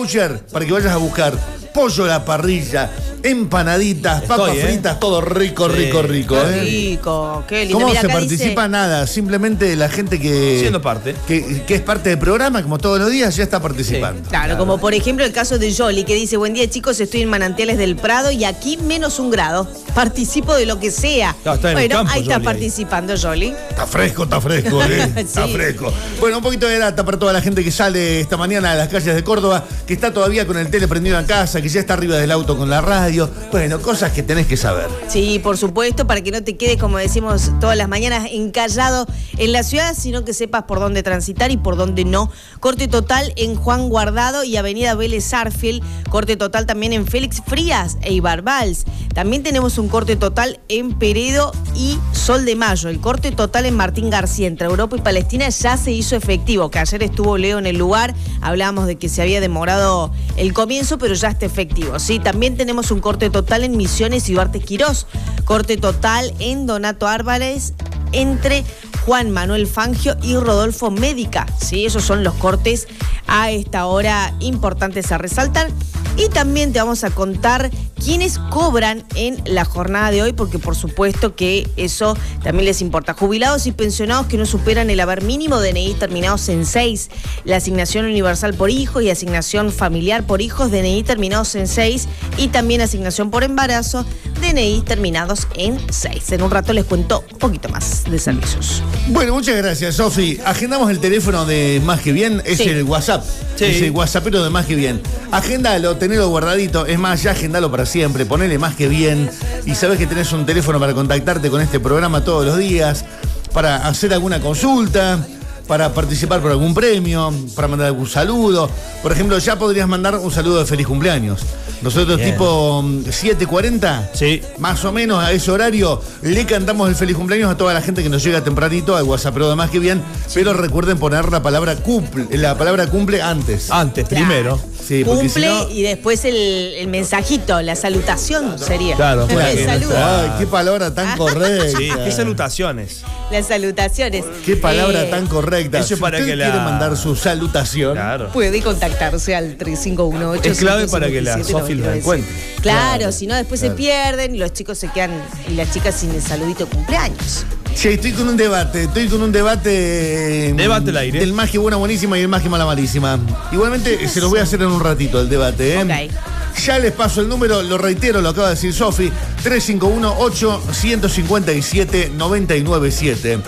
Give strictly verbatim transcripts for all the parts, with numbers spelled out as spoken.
voucher para que vayas a buscar pollo a la parrilla, empanaditas, Estoy, papas ¿eh? fritas, todo rico, Sí. rico, rico. Qué ¿eh? rico, qué lindo. ¿Cómo Mira, se acá participa? dice- Nada, simplemente la gente que, Siendo parte. que, que es parte del programa, como todos los días, ya está participando. Sí. Claro, como por ejemplo el caso de Yoli, que dice: buen día, chicos, estoy en Manantiales del Prado y aquí menos un grado. Participo de lo que sea. No, está en el bueno, campo, ahí está Yoli, ahí. participando Yoli. Está fresco, está fresco, ¿eh? Está Sí. fresco. Bueno, un poquito de data para toda la gente que sale esta mañana a las calles de Córdoba, que está todavía con el tele prendido en casa, que ya está arriba del auto con la radio. Bueno, cosas que tenés que saber. Sí, por supuesto, para que no te quedes, como decimos todas las mañanas, encallado en la ciudad, sino que sepas por dónde transitar y por dónde no. Corte total en Juan Guardado y Avenida Vélez Sarsfield. Corte total también en Félix Frías e Ibarbals. También tenemos un corte total en Peredo y Sol de Mayo. El corte total en Martín García, entre Europa y Palestina, ya se hizo efectivo, que ayer estuvo Leo en el lugar. Hablábamos de que se había demorado el comienzo, pero ya está efectivo. Sí, también tenemos un corte total en Misiones y Duarte Quirós. Corte total en Donato Álvarez entre Juan Manuel Fangio y Rodolfo Médica. Sí, esos son los cortes a esta hora importantes a resaltar. Y también te vamos a contar quiénes cobran en la jornada de hoy, porque por supuesto que eso también les importa. Jubilados y pensionados que no superan el haber mínimo, D N I terminados en seis. La asignación universal por hijos y asignación familiar por hijos, D N I terminados en seis. Y también asignación por embarazo, D N I terminados en seis. En un rato les cuento un poquito más de servicios. Bueno, muchas gracias, Sofi. Agendamos el teléfono de Más Que Bien, es Sí. el WhatsApp. Sí. Es el WhatsAppero de Más Que Bien. Agéndalo, tenelo guardadito. Es más, ya agendalo para siempre. Ponele Más Que Bien. Y sabes que tenés un teléfono para contactarte con este programa todos los días, para hacer alguna consulta, para participar por algún premio, para mandar algún saludo. Por ejemplo, ya podrías mandar un saludo de feliz cumpleaños. Nosotros Bien. tipo siete cuarenta, Sí. más o menos a ese horario, le cantamos el feliz cumpleaños a toda la gente que nos llega tempranito al WhatsApp, pero de Más Que Bien. Pero recuerden poner la palabra cumple, la palabra cumple antes. Antes, Claro. primero. Sí, porque Cumple si no- y después el, el mensajito, la salutación sería. Claro, El para que no saludo. sea- Ay, qué palabra tan correcta. Sí, qué salutaciones. Las salutaciones. Qué palabra Eh, tan correcta. eso Si para usted que la- quiere mandar su salutación, Claro. Puede contactarse al tres cinco uno ocho. Es clave para que la Sofi lo encuentre. Claro, Claro, si no después claro. se pierden y los chicos se quedan y las chicas sin el saludito de cumpleaños. che, estoy con un debate, estoy con un debate. eh, Debate al aire. Del Más Que Buena Buenísima y el Más Que Mala Malísima. Igualmente se los voy a hacer en un ratito el debate, ¿eh? Ok. Ya les paso el número, lo reitero, lo acaba de decir Sofi, tres cinco uno ocho cinco siete nueve nueve siete.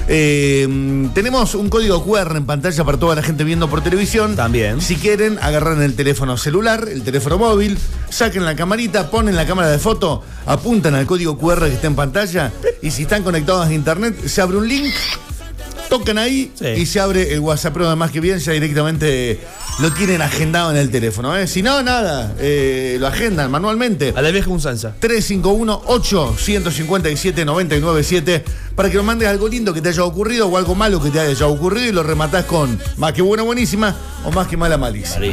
Eh, tenemos un código cu erre en pantalla para toda la gente viendo por televisión. También. Si quieren, agarran el teléfono celular, el teléfono móvil, saquen la camarita, ponen la cámara de foto, apuntan al código cu erre que está en pantalla y si están conectados a internet, se abre un link, tocan ahí Sí. y se abre el WhatsApp Pro de Más Que Bien, ya directamente lo tienen agendado en el teléfono. ¿eh? Si no, nada, eh, lo agendan manualmente. A la vieja unsanza. tres cinco uno ocho cinco siete nueve nueve siete para que nos mandes algo lindo que te haya ocurrido o algo malo que te haya ocurrido y lo rematás con Más Que Buena Buenísima o Más Que Mala Malísima.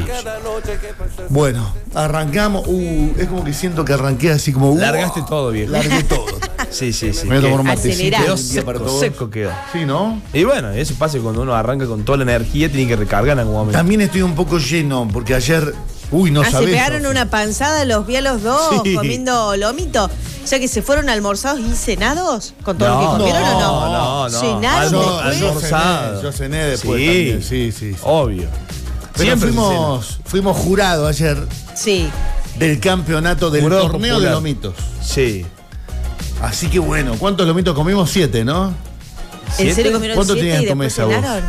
Bueno, arrancamos. Uh, es como que siento que arranqué así como. Uh, Largaste todo, viejo. Largué todo. Sí, sí, sí. Me voy a tomar un Que- matecito. Acelerá. Quedó un día para seco, todos. seco quedó. Sí, ¿no? Y bueno, eso pasa cuando uno arranca con toda la energía, tiene que recargar en algún momento. También estoy un poco lleno porque ayer. Uy, no ah, sabés. se pegaron Sofi. una panzada, los vi a los dos Sí. comiendo lomito. O sea que se fueron almorzados y cenados con todo No, lo que comieron no, o no. no, no. Cenaron Algo- Yo, después. yo Almorzado. cené, yo cené después Sí. también. Sí, sí, sí. Obvio. Pero Siempre se fuimos, fuimos jurado ayer Sí. del campeonato del Jurado torneo popular. de lomitos. cena. Sí. Así que bueno, ¿cuántos lomitos comimos? Siete, ¿no? ¿En ¿Siete? serio comieron ¿Cuánto siete tenías y en tu después mesa vos? cenaron?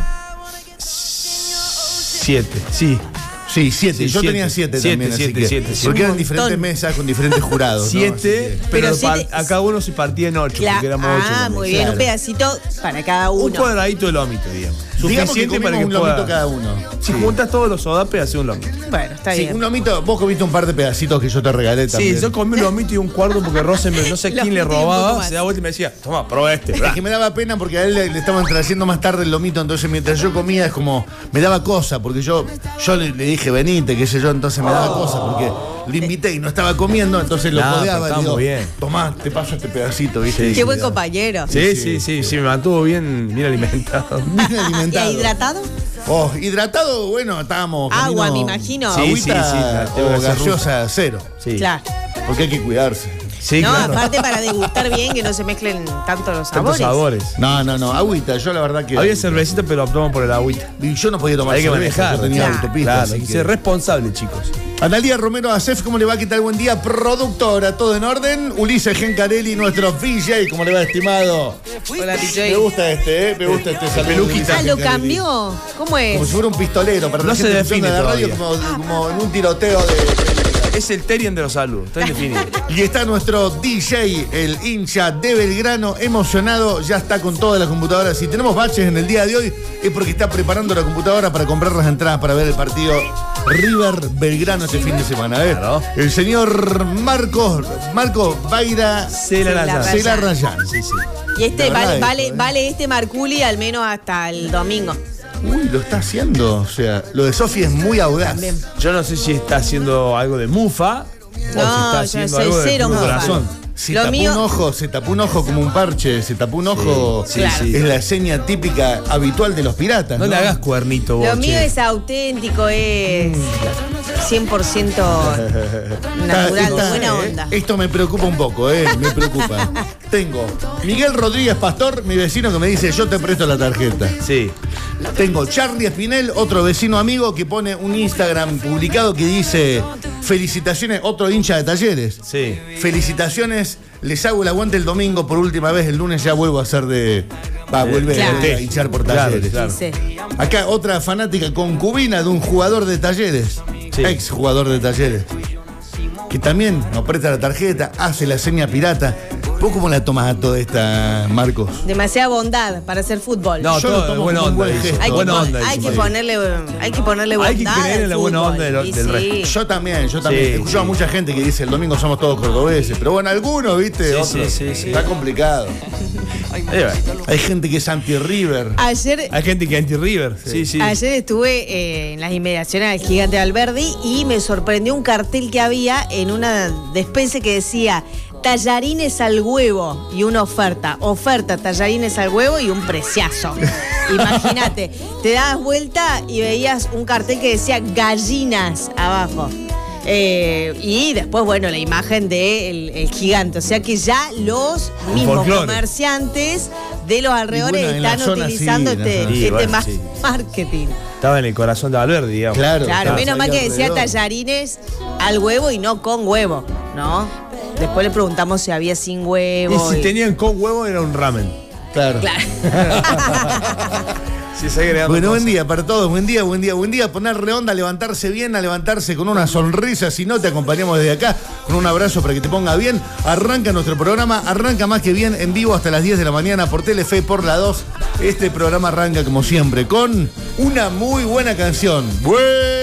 Siete, sí. Sí, siete. Sí, Yo siete. tenía siete, Siete, también, siete, así que. siete, siete. Porque Un eran diferentes montón. mesas con diferentes jurados. ¿no? Siete, Así que- pero, Pero siete- par- a cada uno se partía en ocho, Cla- porque éramos ocho. ah, también. muy bien, claro. un pedacito para cada Un uno. cuadradito de lomito, digamos. Digamos que Suficiente para comimos que un lomito pueda. cada uno. Si Sí. juntas todos los sodapes, hace un lomito. Bueno, está Sí, bien. un lomito, vos comiste un par de pedacitos que yo te regalé también. Sí, yo comí un lomito y un cuarto porque Rosen, no sé Lo quién le metí un poco robaba, más. se da vuelta y me decía, toma, prueba este. Es que me daba pena porque a él le, le estaban trayendo más tarde el lomito, entonces mientras yo comía es como, me daba cosa, porque yo, yo le, le dije, venite, qué sé yo, entonces me daba cosa, porque le invité y no estaba comiendo, entonces lo No, codeaba pero y digo, estamos bien. tomá, te paso este pedacito, ¿viste? Sí. Qué buen compañero. Sí, sí, sí, sí, me mantuvo bien, bien alimentado. Bien ¿Y alimentado. hidratado? Oh, hidratado, bueno, estábamos. Agua, camino- me imagino. Sí, Agüita sí, sí, la tengo que o hacer gaseosa cero. Sí. Claro. Porque hay que cuidarse. Sí, no, claro. aparte para degustar bien, que no se mezclen tanto los Tantos sabores. sabores. No, no, no. Agüita, yo la verdad que. Había cervecita, pero optamos por el agüita. Y yo no podía tomar Hay que cerveza, manejar. yo tenía Claro. autopista. Claro, así hay que que- ser responsable, chicos. Analía Romero Acef, ¿cómo le va? ¿Qué tal? Buen día. Productora, todo en orden. Ulises Gencarelli, nuestro D J, ¿cómo le va, estimado? Hola, D J. Me gusta este, ¿eh? Me gusta este saludo. peluquita. Ah, Ulises ¿lo Gencarelli. cambió? ¿Cómo Como es? si fuera un pistolero para No la se gente define escuchando la radio, todavía. como, como en un tiroteo de. Es el Terian de los saludos, está indefinido. Y está nuestro D J, el hincha de Belgrano, emocionado, ya está con todas las computadoras. Si tenemos baches en el día de hoy, es porque está preparando la computadora para comprar las entradas para ver el partido River Belgrano este fin de semana. ¿eh? Claro. El señor Marcos, Marcos Baira Se la Cela raya. Cela Rayán. Sí, sí. Y este De verdad vale, esto, vale, ¿eh? vale este Marculi al menos hasta el domingo. Uy, lo está haciendo. O sea, lo de Sofi es muy audaz. También. Yo no sé si está haciendo algo de mufa o si No, está yo haciendo soy algo de cero puro mufa. corazón. Se Lo tapó mío- un ojo, se tapó un ojo como un parche, se tapó un ojo. Sí, Claro. sí. Es la seña típica habitual de los piratas. No No, le hagas cuernito vos, Lo mío che. es auténtico, es cien por ciento natural, Está- de buena eh, onda. Esto me preocupa un poco, ¿eh? Me preocupa. Tengo Miguel Rodríguez Pastor, mi vecino, que me dice: yo te presto la tarjeta. Sí. Tengo Charlie Espinel, otro vecino amigo, que pone un Instagram publicado que dice: felicitaciones, otro hincha de Talleres. Sí. Felicitaciones, les hago el aguante el domingo por última vez, el lunes ya vuelvo a ser de. Va, Sí. vuelve Claro. a hinchar por Claro, Talleres. claro. Dice. Acá otra fanática concubina de un jugador de Talleres, Sí. ex jugador de Talleres, que también nos presta la tarjeta, hace la seña pirata. ¿Vos cómo la tomás a toda esta, Marcos? Demasiada bondad para hacer fútbol. No, Yo lo todo tomo buena como un onda. buen hizo. gesto. hay que, Buena pon- onda. hay hizo. que ponerle, hay que ponerle bondad. Hay que creer en al la buena fútbol. onda de lo- Y del sí. resto. Yo también, yo también. Sí, He escuchado sí. a mucha gente que dice: el domingo somos todos cordobeses. Pero bueno, algunos, ¿viste? Sí, Otros. sí, sí, sí. Está complicado. Eh, bueno. Hay gente que es anti-River. Ayer, Hay gente que es anti-River. Sí, sí. ayer estuve eh, en las inmediaciones del Gigante de Alberdi y me sorprendió un cartel que había en una despensa que decía tallarines al huevo y una oferta. Oferta, tallarines al huevo y un preciazo. Imagínate, te dabas vuelta y veías un cartel que decía gallinas abajo. Eh, y después, bueno, la imagen del el gigante. O sea que ya los mismos folclore. comerciantes de los alrededores bueno, en la están zona utilizando sí, en la este, zona sí. este Bueno, ma- sí. marketing. Estaba en el corazón de Valverde, digamos. Claro. Claro, está, menos mal ahí que decía alrededor. tallarines al huevo y no con huevo, ¿no? Después le preguntamos si había sin Y huevo. si y- tenían con huevo era un ramen. Claro. Claro. Si se agregaba Bueno, cosas. buen día para todos, buen día, buen día, buen día. Ponerle onda, levantarse bien, a levantarse con una sonrisa. Si no, te acompañamos desde acá con un abrazo para que te ponga bien. Arranca nuestro programa, arranca más que bien en vivo hasta las diez de la mañana por Telefe, por la dos. Este programa arranca como siempre con una muy buena canción. ¡Buen